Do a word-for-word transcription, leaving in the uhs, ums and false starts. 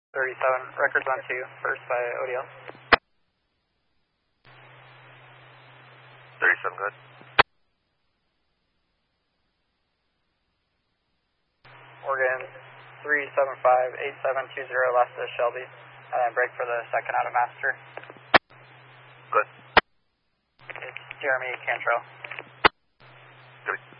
thirty-seven, records on two, first by O D L. thirty-seven, good. Oregon three seven five eight seven two zero, last to Shelby, and then break for the second out of master. Good. It's Jeremy Cantrell. Good.